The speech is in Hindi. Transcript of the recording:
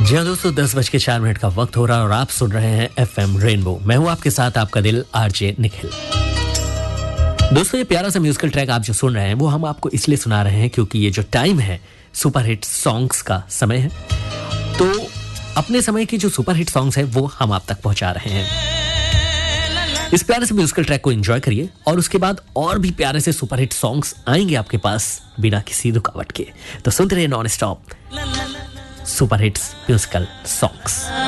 जी हाँ दोस्तों, 10:04 का वक्त हो रहा है और आप सुन रहे हैं FM रेनबो। मैं हूँ आपके साथ आपका दिल आरजे निखिल। दोस्तों, ये प्यारा सा म्यूजिकल ट्रैक आप जो सुन रहे हैं वो हम आपको इसलिए सुना रहे हैं क्योंकि ये जो टाइम है सुपर हिट सॉन्ग्स का समय है। तो अपने समय की जो सुपर हिट सॉन्ग्स है वो हम आप तक पहुंचा रहे हैं। इस प्यारे से म्यूजिकल ट्रैक को एंजॉय करिए और उसके बाद और भी प्यारे से सुपर हिट सॉन्ग्स आएंगे आपके पास बिना किसी रुकावट के। तो सुनते रहिए non stop super hits musical songs.